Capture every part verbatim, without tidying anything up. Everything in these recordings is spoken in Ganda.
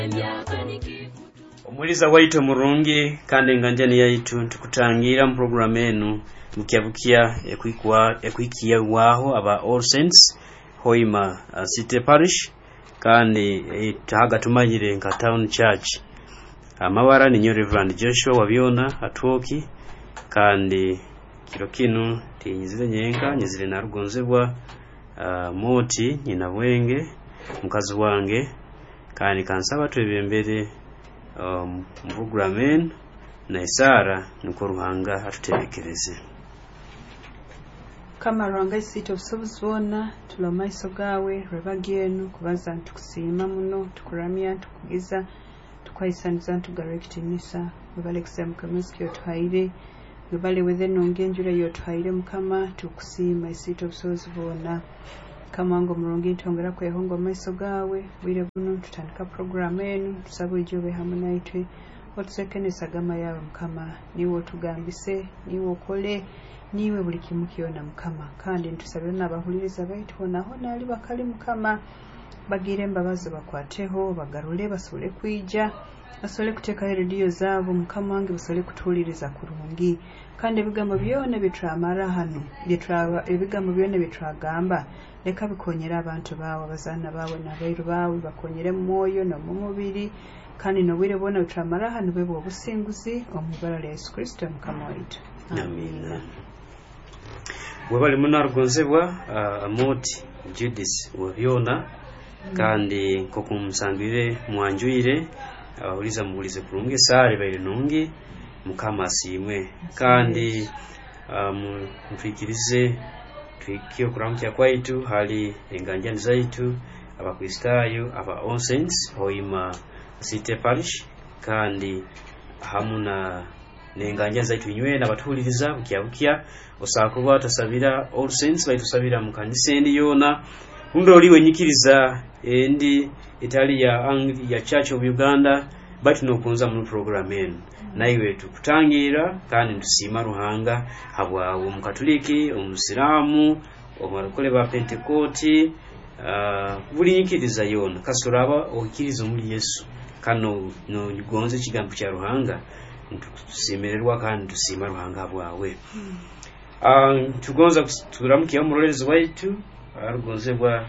Omuliza waitu murungi kandi nganjani yaitu tukutangira mu program enu mukyabukia ekwikwa ekwikia waho aba All Saints Hoima uh, City Parish kandi tahaga tumanyire nka Town Church amawara ni nyo Reverend Joshua wabiona atuoki kandi kiro kinu tinyizire nyenka nyizire narugonzebwa uh, moti nyina bwenge mukazi wange kandi kansaba twebembere um programen na Isara nuko ruhanga atuterekereze kama rwanga City of Sobuzona tulomaiso gawe rebagenu kubaza ntukusima muno tukuramya tukugiza tukwaisanza tugarect nisa mubale kusema kameski yotuhaire mubale within ongenjura yotuhaire mukama tukusima City of Sobuzona kama ngo murungi ntongera kwehongo maiso gawe wire buno tutandika program enu tusabo ijobe hamwe naitwe otusekene sagama yawe mukama niwo tugambise niwo kole niwe buli kimu kiona mukama kandi ntusabira n'abahuliriza baitu naho nali bakali mukama bagire mbabazi bakwateho bagarule basole kwija basole kuteka radio zabo mukama wange basole kutuliriza kurungi kandi ebigambo byone bitramara hano bitraba ebigambo byone bitragamba leka bikonyera abantu bawe bazana bawe n'abairu bawe bakonyere moyo no mu mubiri kandi no wire bona bitramara hano bebo obusinguzi omubara lya Yesu Kristo mukama waitu amen. Webali munarugonzebwa uh, amoti Judith wabiona mm. kandi kokumsangire mwanjuire abahuriza mubulize kurunge sare bayire nungi mukama asimwe kandi um, mfikirize twikio kuramukya kwaitu hali enganjani zaitu abakristayo aba All Saints Hoima City Parish kandi hamuna nenganja zaitu inywe nabatuliriza bukyabukya osakuba tasabira All Saints baitusabira mu kanisa endi yona undo oliwe nyikiriza endi Italy ya Angli ya Church of Uganda bati no kunza mu program enu naiwe tukutangira kandi ndusima ruhanga habwa mu Katoliki omusiramu omarokole ba Pentecost uh, buli nyikiriza yona kasuraba okiriza muri Yesu kano no gonze kigambo kya ruhanga tusimererwa kandi tusima ruhanga bwawe mm. uh, tugonza turamukya umurorezi waitu arugonzebwa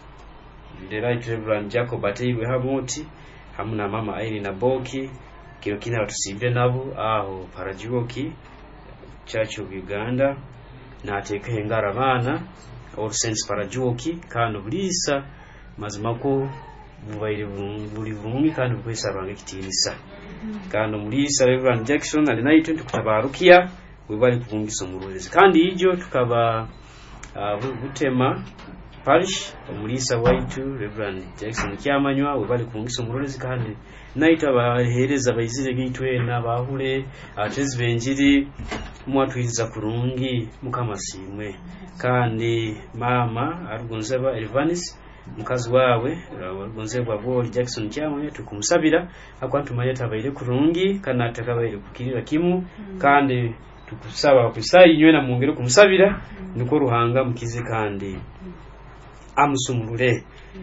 the right Reverend Jacob Ateiwe hamoti hamuna mama Irene Boki kiro kina batusibire nabo aho Parajuoki Church of Uganda na ateke ngara bana All Saints Parajuoki kandi bulisa mazimako bubaire buli bungi kandi kwesa rwange kitinisa kandi mulisa Reverend Jackson ali nayo tukutabarukia webali kubungisa umurorezi kandi ijo tukaba uh, butema Parish umulisa waitu Reverend Jackson kyamanywa webali kubungisa umurorezi kandi nayo abahereza bayizire gitwe nabahure atezi benjiri mwatwiza kurungi mukamasimwe kandi mama arugonzeba Elvanis mukazi wawe wagonzebwa Paul Jackson cyamwe tukumusabira akwantumanye tabaire kurungi kana atakabaire kukirira kimu mm. kandi tukusaba kusayi nywe na mungere kumusabira mm. niko ruhanga mukize kandi mm. amusumurure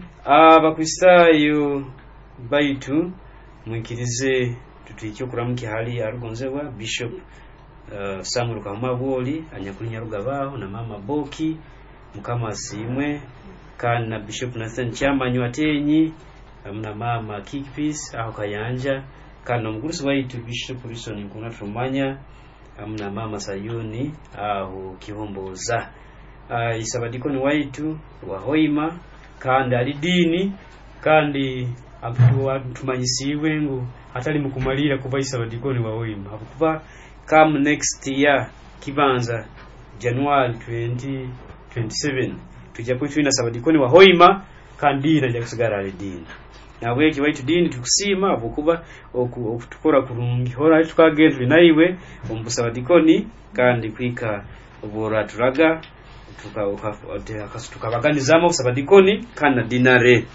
abakristayo mm. baitu mwikirize tutwikyo kuramki hali arugonzebwa Bishop uh, Samuel Kamaboli anyakulinya rugabaho na mama Boki mukama asimwe kandi na Bishop Nathan Chamanyu atenyi amna mama Kickpiece aho kayanja kandi omugurusi waitu Bishop Wilson nkuna tumanya amna mama Sayuni aho kihomboza uh, isabadikoni waitu wa Hoima kandi ali dini kandi atumanyisiwe ngo atali mukumalira kuba isabadikoni wa Hoima akuba come next year kibanza January twenty twenty-seven tujja kwitwina sabadikoni wa Hoima kandi na jakusigara ali dini nawe kiwaitu dini tukusima abukuba okutukora kurungi hora tukagenda naiwe ombusabadikoni kandi kwika obora turaga tuka tukabaganizamo sabadikoni kana dinare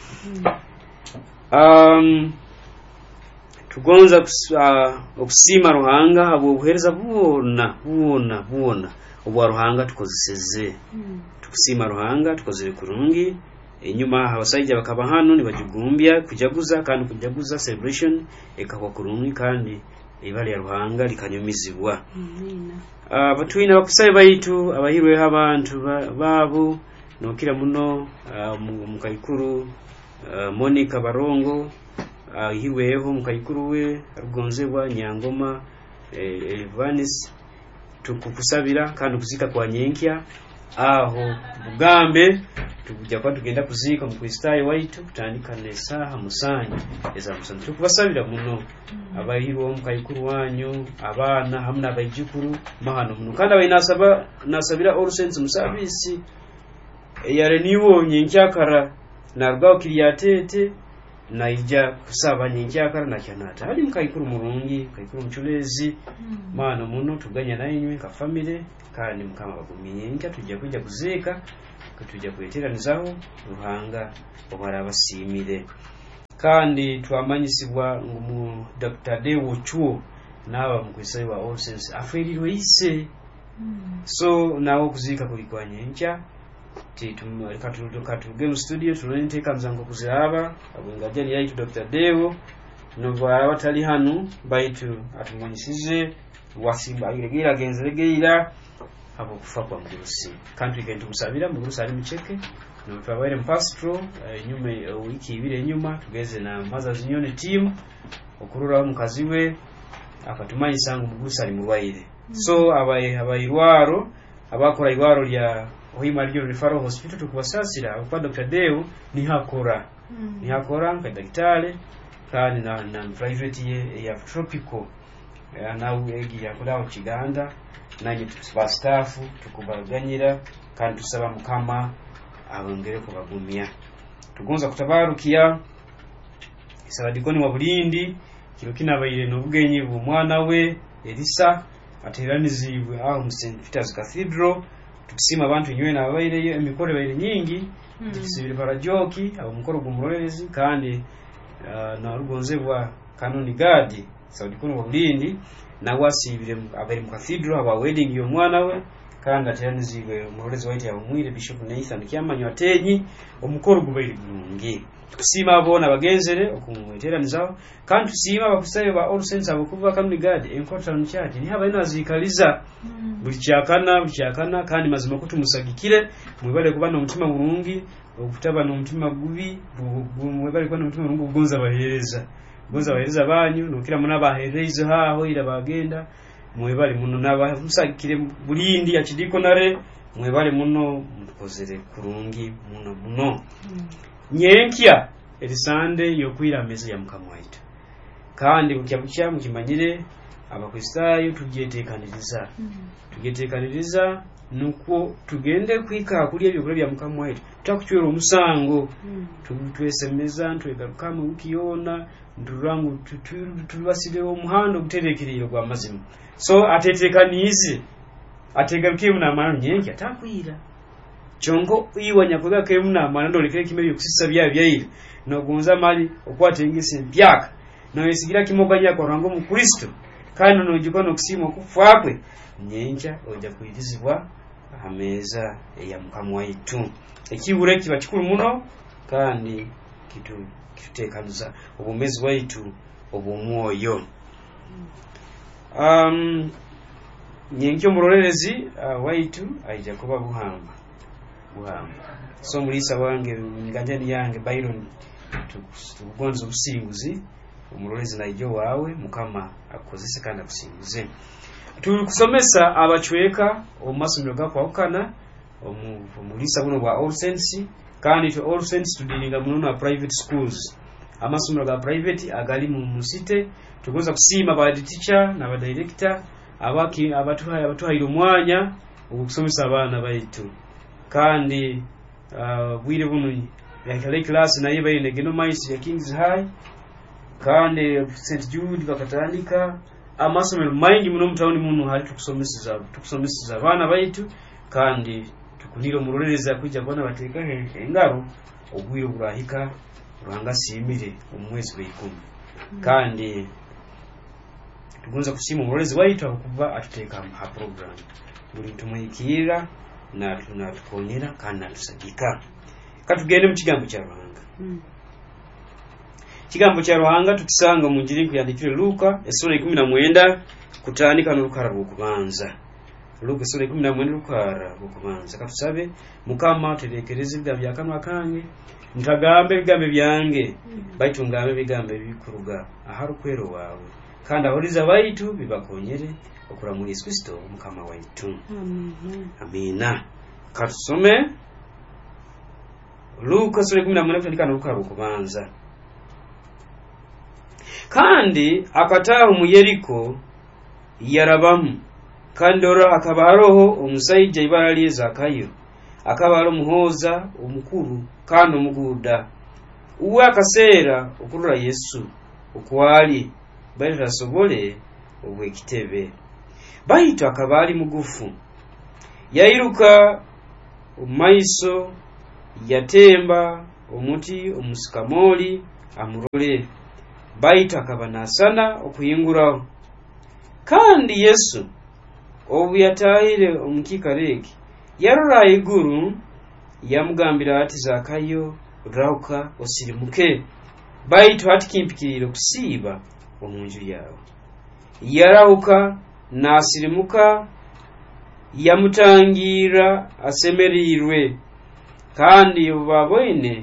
um tugonza okusima ruhanga abo buhereza buona buona buona obwa ruhanga tukozeseze mm. tukusima ruhanga tukozere kurungi enyuma abasajja bakaba hano nibajugumbya kujaguza kandi kujaguza celebration ekakwa kurumwi kandi ibali ya Ruhanga likanyumizibwa. Amina. Abatuina uh, bakusabe baitu abahirwe abantu babo nokira muno uh, mukayikuru uh, Monica Barongo ahirweho uh, mukayikuru we rugonzebwa Nyangoma eh, Evanis tukukusabira kandi kuzika kwa Nyenkya aho bugambe tujja kwa tugenda kuzika mu Kristayo waitu kutandika nesaha musanya eza musanya tukubasabira muno abahirwo mukayikuru wanyu abana hamna abayijukuru mahano muno kandi abayinasaba nasabira all saints musabisi yare niwo Nyenkyakara na rugao kiriyatete na ija kusaba Nyenkyakara na kyanata ali mukayikuru murungi mukayikuru mchulezi mahano muno tuganya nainywe ka family kandi mukama baguminyenka tujja kujja kuzeka tujja kweteranizaho Ruhanga obara basimire kandi twamanyisibwa ngumu Doctor Dewo Chuo nawa mukwisayo wa All Saints aferirwe ise mm. so nawo kuzika kulikwa Nyenkya titumuleka tuloka tu game studio tulenteka mzango kuziraba abungajani yaitu Doctor Dewo nobara batali hanu baitu atumanyisize wasimba iregira genzeregira abo kufa kwa Mugurusi kandi igenda tumusabira Mugurusi ari mucheke no twabere mpastro uh, nyume uh, wiki ibire nyuma tugeze na Mothers Union team okurura mukazi we akatumanya sangu Mugurusi ari murwaire mm. so abaye abayirwaro abakora irwaro lya Ohima Regional Referral Hospital tukubasasira kwa Doctor Dewo ni hakora mm. ni hakora nka daktari kandi na, na private ye ya tropical nawe egiya kulaho Kiganda nanyi tuba staff tukubaganyira kandi tusaba mukama abongere kubagumya tugonza kutabarukiya isabadikoni wa Bulindi kirukina bayire no bugenyi bu mwana we Elisa ateranizibwe aho mu Saint Peter's Cathedral tukisima abantu nywe na bayire emikore bayire nyingi mm. tukisibira barajoki abo mukoro gumurorezi kandi uh, na rugonzebwa kanoni gadi sabadikoni wa Bulindi na wasibire abari mu cathedral aba wedding yo mwana we kandi ateranizibwe umurorezi waite ya umwire Bishop Nathan Kyamanyo atenyi omukoro gubayiri bulungi tusima abona bagenzere okumweteranizaho kandi tusima bakusayo ba All Saints abakuva kamni God encounter church ni haba ina zikaliza mm. bulichakana bulichakana kandi mazima kutumusagikire mwebale kubana umutima burungi okutaba no umutima gubi mwebale kubana umutima burungi ugonza bahereza gonza bahereza banyu nokira muna bahereza haho ira bagenda mwebale muno nabasagikire Bulindi ya kidiko nare mwebale muno mukozere kurungi muno muno mm. Nyenkya erisande yokwira meze ya mukamwaita kandi ukyabucya mukimanyire abakristayo tugyetekaniriza mm. tugyetekaniriza nuko tugende kwika kuri ebyo bya mukamwaita tutakuchwera omusango mm. tugutwesemeza ntwegaruka mu ukiyona ndurangu tutubasire omuhando guterekiriro gwa mazima so atetekanize ategarukiye muna mano Nyenkya takwira chongo iwanya kuga ke muna mwana ndolekere kimebyo kusisa bya byaire no gonza mali okwatengise byaka no yesigira kimoganya kwa rango mu Kristo kandi no jikono kusimo kufakwe Nyenkya oja kuyirizibwa ameza ya mukamwa itu ekibure kiba kikuru muno kandi kitu kitekanuza obumezi waitu obumwoyo um Nyenkya murorerezi uh, waitu aija kuba buhamba buhamba so mulisa wange ngajani yange Byron tugonza ubusinguzi umurorezi naijo wawe mukama akozese kandi abusinguze tukusomesa abachweka omasomero gako okana omulisa buno bwa All Saints kandi to All Saints tudilinga muno na private schools amasomero ga private agali mu musite tugonza kusima ba teacher na ba director abaki abatuhaye abatuhaye umwanya ukusomesa abana baitu kandi uh, bwire buno yakale class na yiba ine geno maisi ya Kings High kandi Saint Jude bakatandika amasomero maingi muno mutawuni muno hali tukusomesa tukusomesa abana baitu kandi tukunira murorereza kujja bana bateka engaro obwire burahika Ruhanga simire omwezi w'ikumi mm. kandi tugonza kusima umurorezi waitu akuva atuteka ha program buri tumwikira na tunatukonyera kandi natusagika katugende mu kigambo kya Ruhanga. Mm. Kigambo kya Ruhanga tukisanga mu Injili kuyandikire Luka essula ikumi na mwenda kutandika n'olukara lw'okubanza. Luka essula ikumi na mwenda olukara lw'okubanza. Katusabe Mukama terekereza ebigambo bya kanwa kange, ntagambe ebigambo byange, baitu ngambe ebigambo ebikuruga ahari okwero waawe, kandi abawuliza baitu bibakonyere okulamula Yesu Kristo Mukama waitu. Amen. Amina. Katusome Luka essula ikumi na mwenda kutandika n'olukara lw'okubanza. Kandi akataaho mu Yeriko yarabamu, kandi ora hakaba hariho omusajja ibara lye Zakayo, akaba ari omuhooza omukuru kandi omuguuda. Uwe akaseera okurora Yesu okwali baitu tasobole obw'ekitebe, baitu akaba ali mugufu. Yayiruka omumaiso, yatemba omuti omusikamoli amurole, baitu akaba nasana okuyinguraho. Kandi Yesu obu yataahire omukiikareki yarora iguru, yamugambira ati Zakayo rauka osirimuke, baitu hati kimpikirire okusiiba omunju yawe. Yarauka nasirimuka, yamutangira asemerirwe, kandi baboine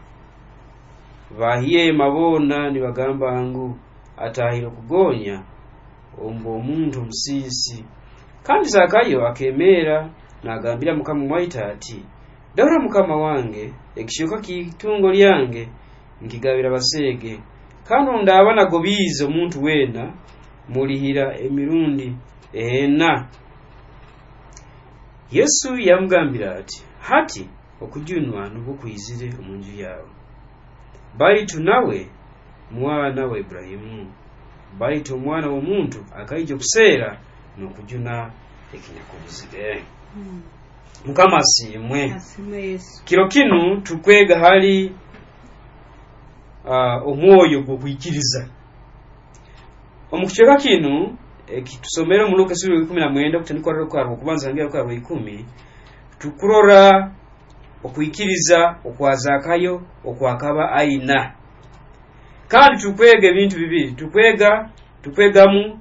bahiye mabona nibagamba ngu atahire kugonya ombo omuntu omusisi. Kandi Zakayo akemera nagambira Mukama mwaita ati, dawura Mukama wange, ekishuka kitungo lyange nkigabira basege, kandi ndaba nagobiiza omuntu wena mulihira emirundi ena. Yesu yamugambira ati, hati okujunwa nubo kuyizire omunju yawe, baitu nawe mwana wa Ibrahimu, baitu omwana w'omuntu akaija kuseera n'okujuna ekinyakubuzire. Mm. Mukama asimwe. Asimwe Yesu. Kiro kinu tukwega hali uh, omwoyo gw'okwikiriza. Omukicheka kinu ekitusomera mu Luka essula ikumi na mwenda kutandika olukara lw'okubanza ngira olukara lw'ikumi, tukurora okwikiriza okwa Zakayo okwakaba aina. Kandi tukwega ebintu bibiri, tukwega tukwegamu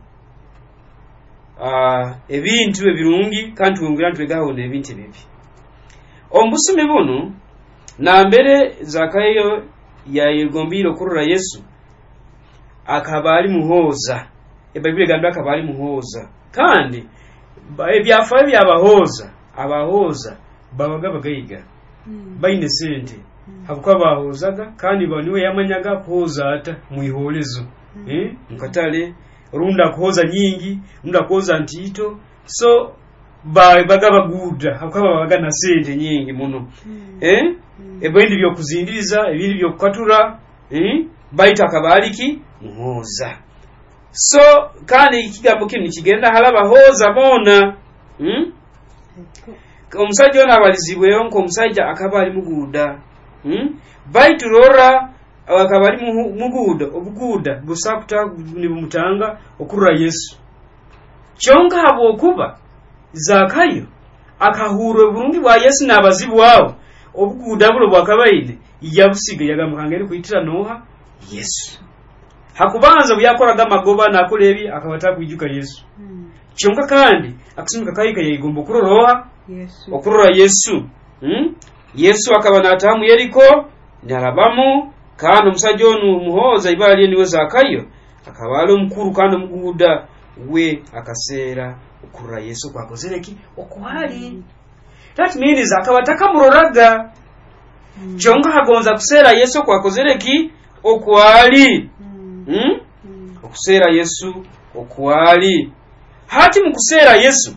uh, ebintu ebirungi kandi twongera twegaho n'ebintu bibi. Ombusumi buno nambere Zakayo yayigombire okurora Yesu akaba ali muhooza. Ebibiri gamba akaba ali muhooza, kandi ebyafa byabahoza abahooza babaga bagayiga. Mm. Baine sente. Mm. Hakuba bahoozaga kandi baniwe yamanyaga kuhooza ata muiholezo. Mm. Eh mukatale runda kuhooza nyingi, runda kuhooza ntito, so ba baga baguda hakuba babaga na sente nyingi muno. Mm. Eh mm. Ebindi byo kuzindiriza, ebindi byo kukatura, eh baita akabaliki muhooza. So kandi ikigambo kinu kigenda halaba hooza bona. Hmm? Omusajja ono abalizibweyo nko omusajja akaba ali muguuda. Hmm? Baitu rora akaba ali muguuda, obuguuda busakuta nibumutanga okurura Yesu. Kyonka abo okuba Zakayo akahura burungi bwa Yesu n'abazibu wao, obuguuda bulo bwakabaide yabusiga yagamukangere kuyitira Noha Yesu. Hakubanza byakoraga magoba nakolebi akabata kuijuka Yesu. Mm. Kyonka kandi akusumika kayika yigombo kuroroha Yesu. Okurora Yesu. Hmm? Yesu akaba natamu Yeriko nyarabamu kandi omusajja ono muhooza ibala lye niwe Zakayo akaba ali omukuru kandi omuguuda we akaseera okurora Yesu kwakozereki okwali. Mm. That means akaba takamuroraga. Mm. Kyonka hagonza kuseera Yesu kwakozereki okwali. Hmm? Mm. Okuseera Yesu okwali. Hati mu kuseera Yesu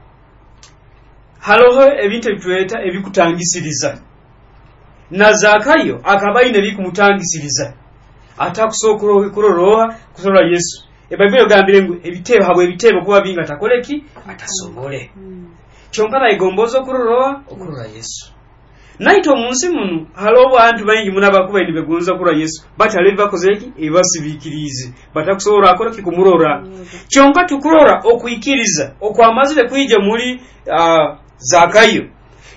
haloho ebintu bitweta ebikutangisiriza. Na Zakayo akabaine bikumutangisiriza. Atakusokoro kuroroha kusora Yesu. Ebibiro gambire ngo ebitebo habwe ebitebo kuba binga takoleki atasobole. Mm. Kyonkana igombozo kuroroha okurora Yesu. Naito munsi munu halo abantu bayingi munabakuba ndi begunza kura Yesu batale bakozeki ebasibikirize batakusobora akora kikumurora. Kyonka tukurora okuyikiriza okwamazire kuyije muri uh, Zakayo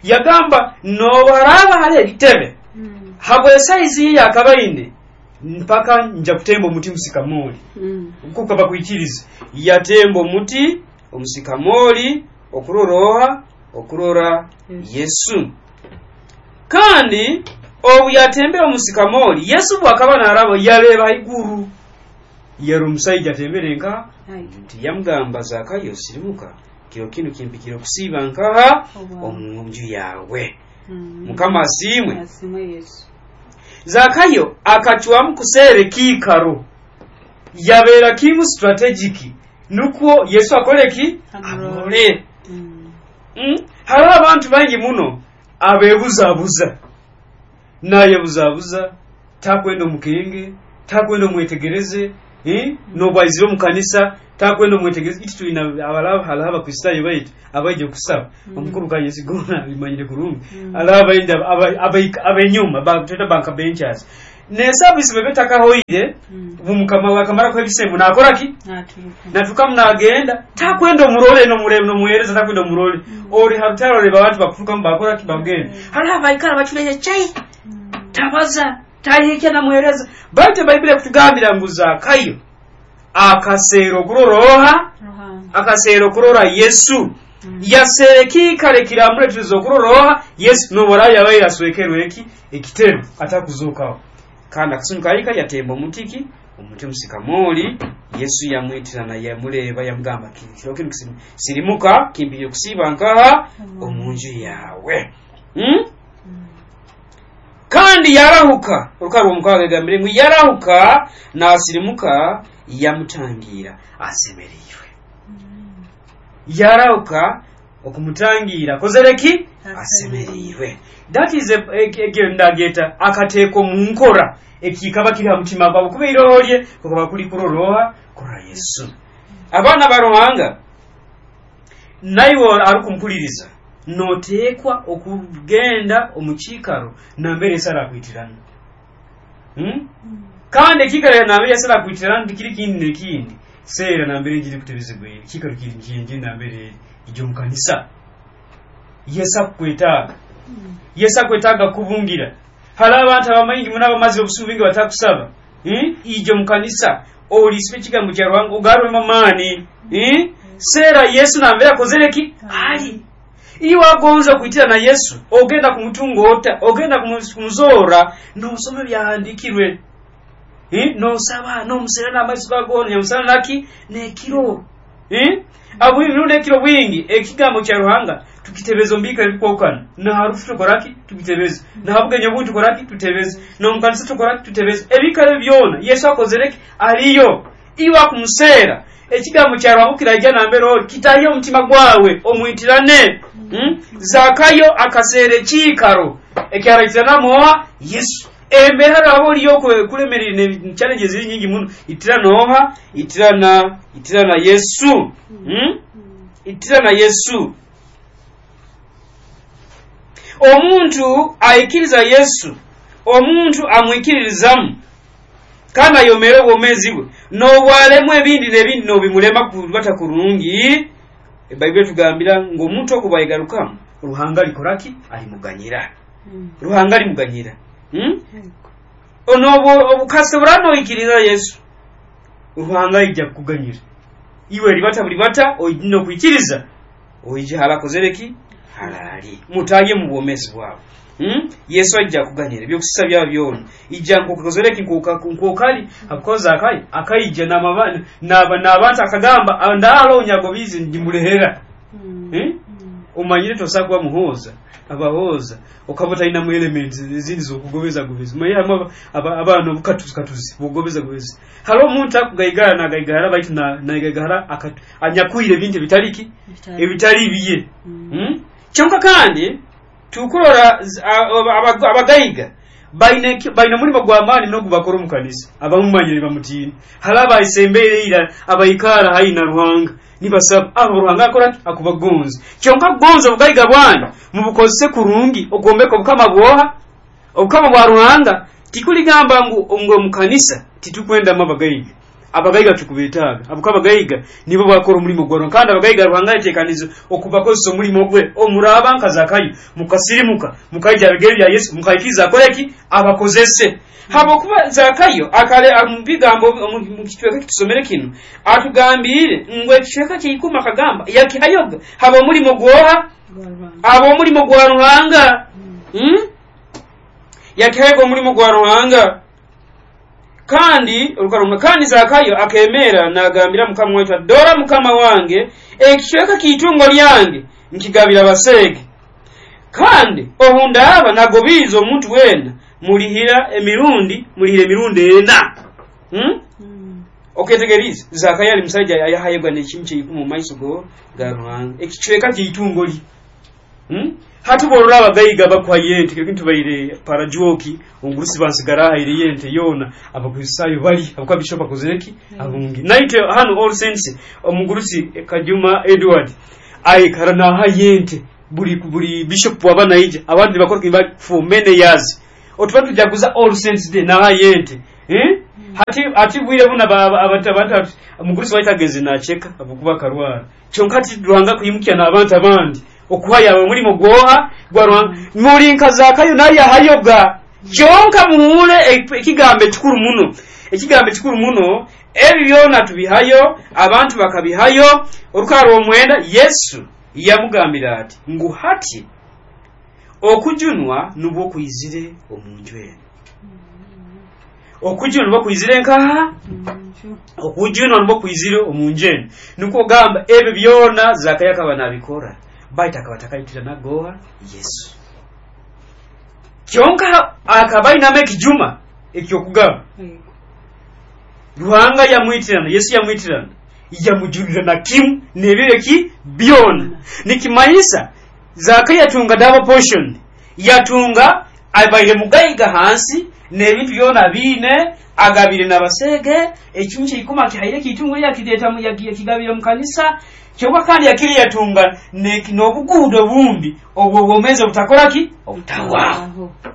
yagamba no baraba hali ebitebe mm. habwe saizi ya kabaine mpaka nja kutembo muti musikamoli mm. kukaba kuikiriza yatembo muti omusikamoli okuroroha okurora yes. Yesu kandi obu yatembe omusikamoli Yesu bwakaba narabo yaleba iguru yero musaija temberenga nti yamugamba Zakayo sirimuka kiro kino kimpikiro kusiba nkaha oh, wow. Omunju yawe mm. Mukama asimwe asimwe Yesu Zakayo akachwamu kusere kikaro yabera kimu strategic nuko Yesu akoleki amole mm. mm? Hari abantu bangi muno abebuzabuza naye buzabuza takwenda mukenge takwenda mwetegereze eh no bwaziro mu kanisa takwenda mwetegereze itu ina abalaba halaba kristayo bait abaje kusaba omukuru ka Yesu gona bimanyire kurumbi alaba inda abenyuma ba tota banka benchers ne service bebetaka hoide bumukama wakamara ko ebisembo nakora ki natuka mnagenda takwenda murole no murebe no muhereza takwenda murole ori habitaro le abantu bakufuka mbakora ki bagenda halaba ikara bachuleye chai tabaza tayike na muhereza bate Bible kutugambira nguza kayo akasero kuroroha akasero kurora Yesu mm. yasereki kale kiramure tuzo kuroroha Yesu no boraya bayira swekerwe eki ekitero atakuzokaho kandi akasunika yika yatembo mutiki umuti musikamoli Yesu yamwitirana yamuleba yamugamba kiro kino sirimuka kimbiye kusiba nkaha omunju yawe hmm? kandi yarahuka urukaro umukwaga gambire ngo yarahuka nasirimuka yamutangira asemeriywe mm. yarahuka okumutangira kozereki asemeriywe that is a geta akateko munkora ekikaba kiri hamutima babo kubeirolye kokaba kuli kuroroha kora Yesu abana barohanga naiwo arukumpuliriza notekwa okugenda omukikaro nambere sara kwitirana hmm? mm. kandi kikaro nambere sara kwitirana dikiri kindi nekindi sera nambere ngiri kutebizegwe kikaro kiri nginje nambere ijyo mukanisa Yesa kwetaga mm. Yesa kwetaga kubungira hala abantu abamayingi munaba mazi obusubingi batakusaba hmm? Ijyo mukanisa oli spechiga mu cyarwango ugaro mamani hmm? mm. Sera Yesu nambere akozereki ali iwa gonza kuitira na Yesu ogenda kumutungota ogenda kumuzora no usome byahandikirwe eh no saba no muserana amazi bagone yamusana naki ne kiro eh abu nune kiro wingi ekigambo kya ruhanga tukitebezo mbika bikokana na harufu tukoraki tukitebeze na habugenye buntu koraki tutebeze no mkanisa tukoraki tutebeze ebikale byona Yesu akozereki aliyo iwa kumusera ekigambo kya ruhanga kirajya nambero kitayo mutima gwawe omwitirane Hmm? Zakayo akasere chikaro ekyaraitana moa Yesu embera aboli yoko kulemerire challenges ziri nyingi muno itira noha itira na itira na Yesu hmm? itira na Yesu omuntu aikiriza Yesu omuntu amwikirizamu kana yomere bomezibwe no walemwe bindi nebindi no bimulema kubata kurungi Bible tugambira ngo muto kubayigarukamu ruhanga likoraki ali muganyira mm. ruhanga ali muganyira hm mm? onobo obukase burano ikirira Yesu ruhanga ijja kuganyira iwe libata bulibata oyino kwikiriza oyije halakozereki halali mutaye mu bomezi bwabo hm Yesu ajja kuganyira byo kusisa bya byona ijja nkokozereki nkokali akoza akai akaije na mabana naba nabantu akagamba ndalo nyago bizi ndimulehera mm. eh mm. umanyire tosagwa muhoza abahoza ukabota ina mu elements zindi zo kugobeza gubeza maye abantu bukatuzi katuzi bugobeza gubeza halo muntu akugayigara na gayigara baitu na na gayigara akatu anyakuire bindi bitaliki ebitali biye mm. hmm? Cyonka kandi tukurora abagayiga baine baine muri bagwamani no kubakora mu kanisa abamumanyire bamutini halaba isembere ira abayikara haina ruhanga nibasaba abo ruhanga akora akubagonza cyonka gonza bugayiga bwana mu bukozese kurungi ogombeko bukama bwoha obukama bwa ruhanga tikuligamba ngo ngo mu kanisa titukwenda mabagayiga abagayiga tukubetaga abuka abagayiga nibo bakora omulimo gwa kandi abagayiga ruhanga itekanizo okubakosa omulimo gwe omuraba nkazakayo mukasirimuka mukajja bigeri ya Yesu mukayikiza koleki abakozese habo kuba zakayo akale ambigambo mu kitweka kitusomere kino atugambire ngwe kisheka kiyikuma kagamba yakihayoga habo mulimo gwoha abo mulimo gwa ruhanga hmm? yakihayoga mulimo gwa ruhanga kandi urukarumna kandi zakayo akemera nagambira mukama wetu dora mukama wange ekisheka kitungo lyange nkigabira basege kandi ohunda aba nagobizo omuntu wena mulihira emirundi mulihira emirundi ena hmm? mm. oketegerize zakayo ali musajja yahayegwa n'ekimche mu maiso go garuhanga ekicweka kitungo li hmm? hatuborora abagayiga bakwa yente kintu bayire parajoki ongurusi bansigara ire yente yona abakusayo bali abakwa bishop akozeki abungi naite hano all sense omugurusi Kajuma Edward ai karana ha yente buri buri bishop wabana ije abandi bakora kimba for many years otubatu jaguza all sense de na ha yente eh hati ati bwire buna abatabata omugurusi waitageze na cheka abukuba karwara chonkati duhanga kuyimukya na abantu abandi okuhaya yawe muri mugoha gwarwa muri nkazakayo nayo hayoga jonka muhule ekigambe kikuru muno ekigambe kikuru muno ebi byona tubihayo abantu bakabihayo orukaro omwenda Yesu yamugambira ati nguhati okujunwa nubo kuyizire omunjwe okujunwa nubo kuyizire nkaha okujunwa nubo kuyizire omunjwe nuko gamba ebi byona zakaya kabana bikora baita akabatakayitira nagoha Yesu kyonka akabaina mekijuma ekyokugamba ruhanga yamwitirana Yesu yamwitirana yamujulira na kim nebireki byona nikimanyisa zakaya yatunga double portion yatunga abaye mugayiga hansi nebintu byona bine agabire nabasege ekinche ikuma kihaire kitungo yakideta mu yakigabira mu kanisa Choba kandi yakiri yatunga n'obugudo bumbi obwo bwomeze butakoraki obutawa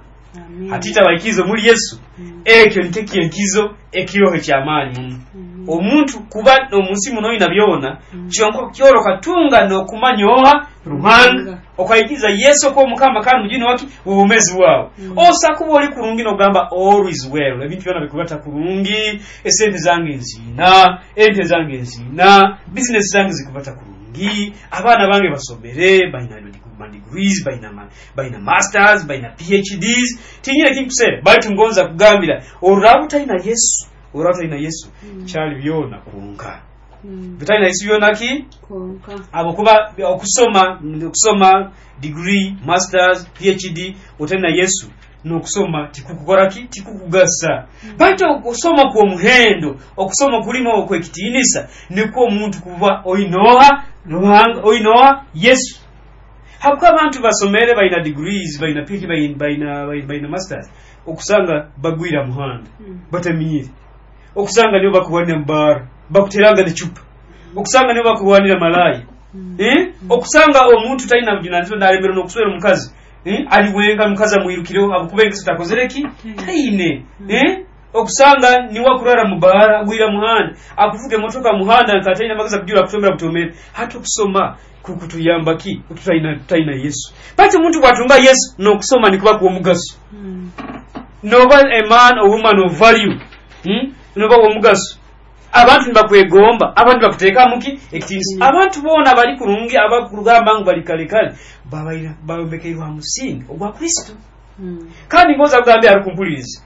atita bakizo muri Yesu mm. ekyo niteki enkizo ekirohe kyamani mm. omuntu kuba omunsi muno inabyona mm. kyonko kyoro katunga no kumanyoha ruhanga okayikiza Yesu ko mukama kandi mujini waki ubumezi wao mm. osa kuboli kurungi no gamba all is well ebintu byona bikubata kurungi esente zange nzina ente zange nzina business zange zikubata kurungi abana bange basomere baina degrees baina baina masters baina PhDs tinyire kinkusere bali ngonza kugambira orabuta ina Yesu orabuta ina Yesu mm. chali byona kunka Mm. Bitaina Yesu byona ki konka abo kuba okusoma okusoma degree masters PhD otena Yesu no kusoma tikukukora ki tikukugasa mm. Baito okusoma kwa muhendo okusoma kulimo okwekitinisa niko omuntu kuba oinoha ruhanga oinoha Yesu hakuka abantu basomere baina degrees baina PhD baina baina, baina masters okusanga bagwira muhanda mm. bataminyire okusanga niyo bakuwane mbara bakuteranga ne chupa okusanga niyo bakuwanira malayi mm. eh mm. okusanga omuntu taina bujinanizo nalemero nokuswera mukazi eh aliwenga mukaza muirukiro abukubenga sitakozereki mm. taine mm. eh okusanga niwa kurara mubara gwira muhanda akuvuge motoka muhanda nkataina magaza kujura kutomera kutomera hata kusoma kukutuyamba ki kututaina taina Yesu pati muntu kwatunga Yesu no kusoma nikuba ku omugaso mm. no a man or woman of value hmm? no ba omugaso abantu bakwegomba abantu bakuteka muki ekitisi mm. abantu bona bali kurungi abakurugamba ngo bali kalekale babayira bayobekerwa musingi ogwa Kristo mm. kandi ngoza kugambya ari kumpuliriza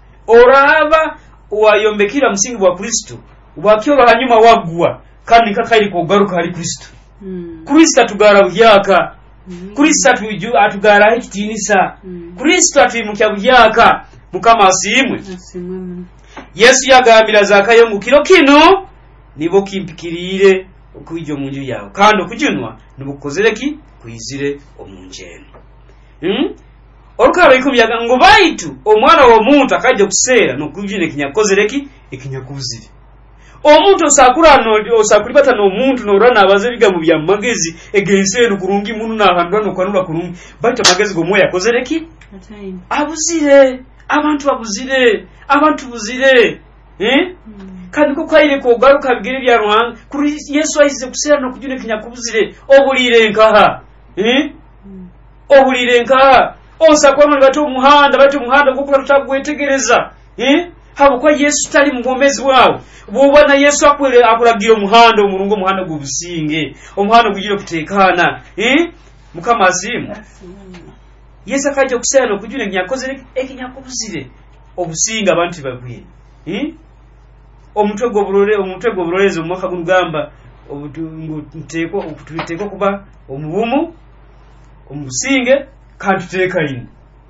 oraba wayombekira musingi wa Kristo wakiora hanyuma wagwa kandi kakairi kugaruka hari Kristo mm. Kristo atugara byaka mm. Kristo atuju atugara ekitinisa mm. Kristo atuyimukya byaka mukama asimwe asimwe Yesu yagambira zakayo mukiro kino nibo kimpikirire okwijjo munju yawe kandi okujunwa nibukozereki kuyizire omunjeno hmm? Orukaro ikumyaga ngo baitu omwana wo muntu akaje kusera no kujine kinyakozereki ikinyakuzire omuntu osakurano osakulibata no muntu no rana abaze bigamu bya magezi egensero kurungi munu na handwa no kwanura kurungi baitu magezi go moya kozereki abuzire abantu babuzire abantu buzire eh mm. kandi ko kaire ko garuka bigire bya Ruhanga kuri Yesu ayize kusera no kujune kinyakubuzire obulire nkaha eh obulire nkaha onsa kwa muri bato umuhanda bato umuhanda gukora tutagwetegereza eh habo kwa Yesu tali mugomezi wawe bubona Yesu akwere akuragira umuhanda umurungo umuhanda gubusinge umuhanda gugire kutekana eh mukama azimu Yesu akaje kusera no kujune kinyakoze ekinyakubuzire obusinga abantu bagwire eh omutwe go burore omutwe go buroreze umwaka gugamba obuteko okutwiteko kuba omubumu omusinge kandi tuteka ine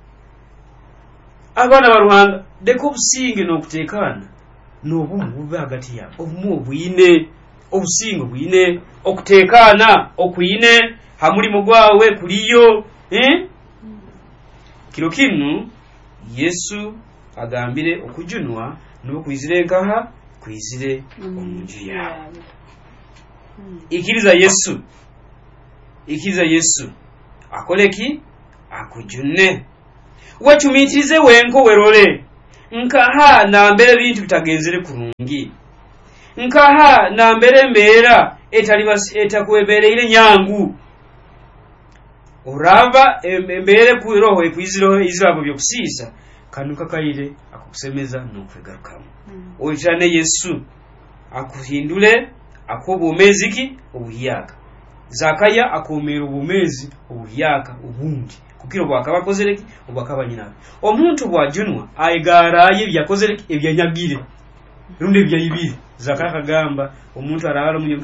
abana baruhanga deko obusinge no kutekana no bumu bube hagati yabo obumu obuyine obusinge buyine okutekana okuyine hamuri mugwawe kuliyo eh kiro kinu Yesu agambire okujunwa no kwizire nkaha kwizire omunju yawe ikiriza Yesu ikiriza Yesu akoleki akujune wachumitirize wenko werole nkaha na mbere bintu bitagenzere kurungi nkaha na mbere mbera etali basi etakwebereire nyangu urava mbere ku roho ekwiziro izabo byo kusisa kanuka kaire akukusemeza no kwegarukamo mm. Oyitane Yesu akuhindule akobomeziki obuhiyaka Zakaya akomera ubumezi obuhiyaka ubundi kukiro bwakabakozereki obwakabanyina omuntu bwajunwa aigaraye byakozereki ebyanyagire runde byayibire Zakaya kagamba omuntu arabara